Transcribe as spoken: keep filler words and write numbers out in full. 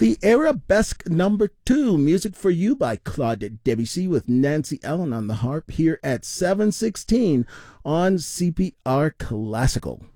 The Arabesque Number Two, music for you by Claude Debussy with Nancy Allen on the harp here at seven sixteen on C P R Classical.